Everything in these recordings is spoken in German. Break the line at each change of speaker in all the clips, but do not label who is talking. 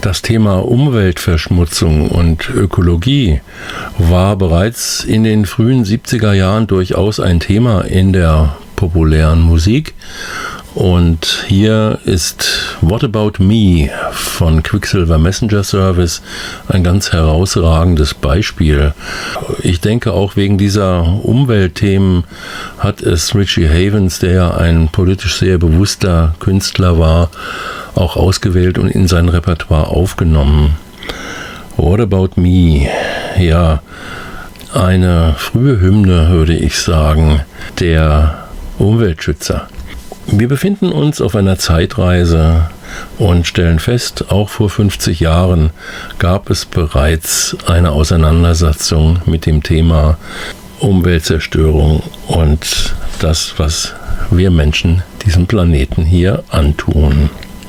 Das Thema Umweltverschmutzung und Ökologie war bereits in den frühen 70er Jahren durchaus ein Thema in der populären Musik. Und hier ist What About Me von Quicksilver Messenger Service ein ganz herausragendes Beispiel. Ich denke, auch wegen dieser Umweltthemen hat es Richie Havens, der ja ein politisch sehr bewusster Künstler war, auch ausgewählt und in sein Repertoire aufgenommen. What About Me? Ja, eine frühe Hymne, würde ich sagen, der Umweltschützer. Wir befinden uns auf einer Zeitreise und stellen fest, auch vor 50 Jahren gab es bereits eine Auseinandersetzung mit dem Thema Umweltzerstörung und das, was wir Menschen diesem Planeten hier antun.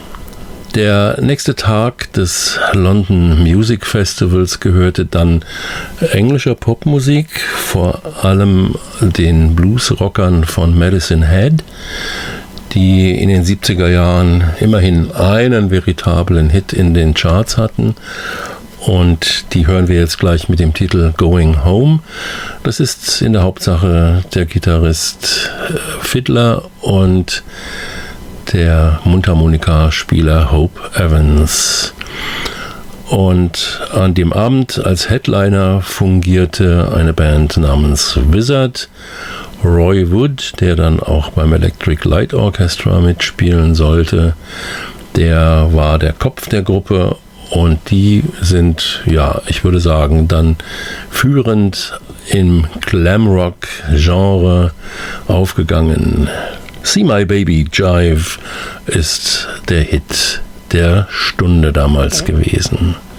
Der nächste Tag des London Music Festivals gehörte dann englischer Popmusik, vor allem den Bluesrockern von Medicine Head, die in den 70er Jahren immerhin einen veritablen Hit in den Charts hatten. Und die hören wir jetzt gleich mit dem Titel Going Home. Das ist in der Hauptsache der Gitarrist Fiddler und der Mundharmonikaspieler Hope Evans. Und an dem Abend als Headliner fungierte eine Band namens Wizard. Roy Wood, der dann auch beim Electric Light Orchestra mitspielen sollte, der war der Kopf der Gruppe und die sind, ja, ich würde sagen, dann führend im Glamrock-Genre aufgegangen. See My Baby Jive ist der Hit der Stunde damals gewesen.